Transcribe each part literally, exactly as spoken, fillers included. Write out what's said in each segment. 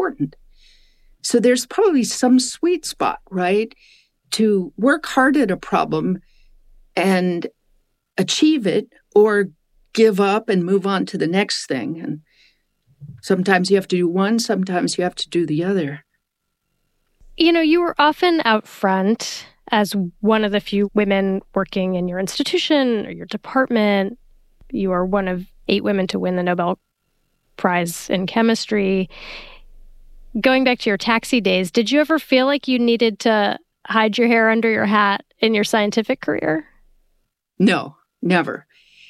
important. So there's probably some sweet spot, right? To work hard at a problem and achieve it, or give up and move on to the next thing. And sometimes you have to do one, sometimes you have to do the other. You know, you were often out front as one of the few women working in your institution or your department. You are one of eight women to win the Nobel Prize in chemistry. Going back to your taxi days, did you ever feel like you needed to hide your hair under your hat in your scientific career? No, never.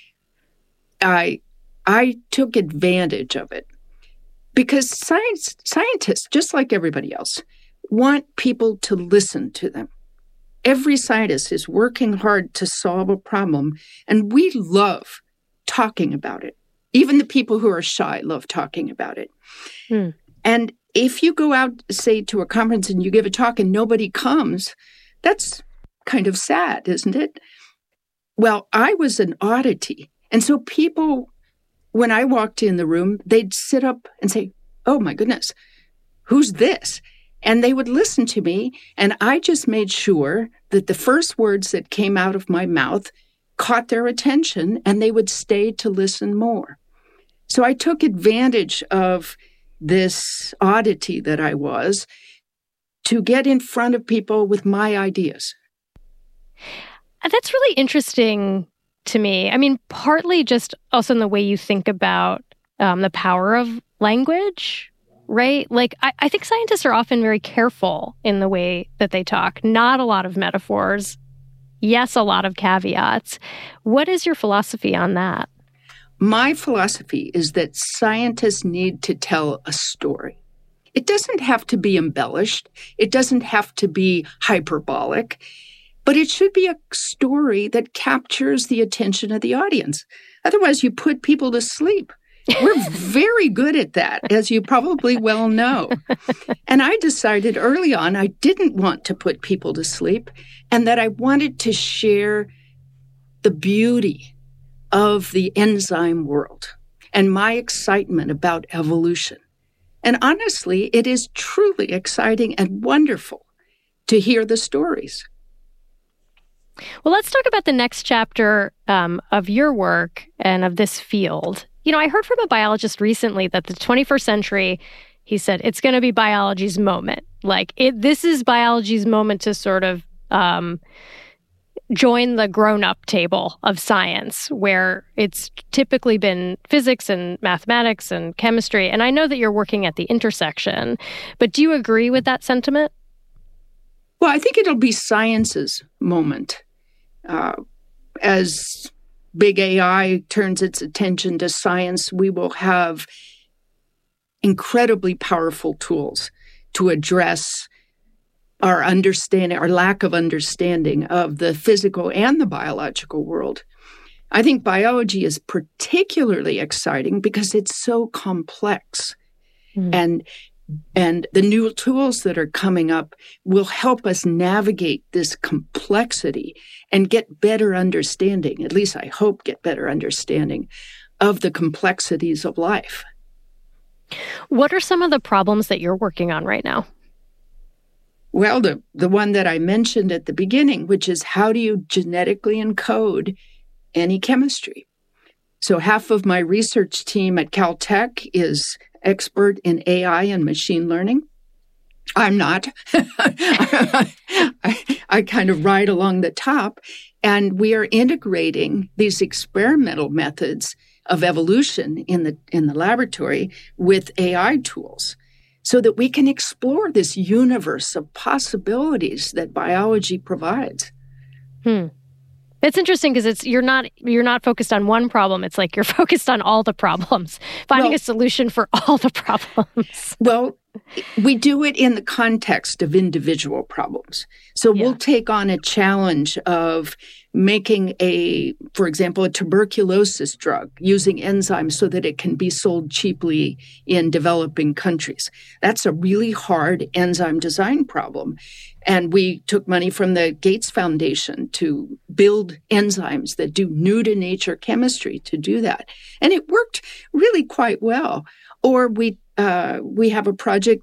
I I took advantage of it because science scientists, just like everybody else, want people to listen to them. Every scientist is working hard to solve a problem, and we love talking about it. Even the people who are shy love talking about it. Hmm. And if you go out, say, to a conference and you give a talk and nobody comes, that's kind of sad, isn't it? Well, I was an oddity. And so people, when I walked in the room, they'd sit up and say, oh, my goodness, who's this? And they would listen to me, and I just made sure that the first words that came out of my mouth caught their attention, and they would stay to listen more. So I took advantage of this oddity that I was to get in front of people with my ideas. That's really interesting to me. I mean, partly just also in the way you think about um, the power of language, right? Like, I, I think scientists are often very careful in the way that they talk. Not a lot of metaphors. Yes, a lot of caveats. What is your philosophy on that? My philosophy is that scientists need to tell a story. It doesn't have to be embellished. It doesn't have to be hyperbolic. But it should be a story that captures the attention of the audience. Otherwise, you put people to sleep. We're very good at that, as you probably well know. And I decided early on I didn't want to put people to sleep, and that I wanted to share the beauty of the enzyme world and my excitement about evolution. And honestly, it is truly exciting and wonderful to hear the stories. Well, let's talk about the next chapter um, of your work and of this field. You know, I heard from a biologist recently that the twenty-first century, he said, it's going to be biology's moment. Like, it, this is biology's moment to sort of um, join the grown-up table of science, where it's typically been physics and mathematics and chemistry. And I know that you're working at the intersection, but do you agree with that sentiment? Well, I think it'll be science's moment. Uh, as big A I turns its attention to science, we will have incredibly powerful tools to address our understanding, our lack of understanding of the physical and the biological world. I think biology is particularly exciting because it's so complex. Mm. And And the new tools that are coming up will help us navigate this complexity and get better understanding, at least I hope get better understanding, of the complexities of life. What are some of the problems that you're working on right now? Well, the, the one that I mentioned at the beginning, which is how do you genetically encode any chemistry? So half of my research team at Caltech is expert in A I and machine learning. I'm not. I, I kind of ride along the top, and we are integrating these experimental methods of evolution in the in the laboratory with A I tools so that we can explore this universe of possibilities that biology provides. Hmm. It's interesting because it's you're not you're not focused on one problem. It's like you're focused on all the problems, finding well, a solution for all the problems. Well, we do it in the context of individual problems. So yeah. We'll take on a challenge of making a, for example, a tuberculosis drug using enzymes so that it can be sold cheaply in developing countries. That's a really hard enzyme design problem. And we took money from the Gates Foundation to build enzymes that do new-to-nature chemistry to do that. And it worked really quite well. Or we uh, we have a project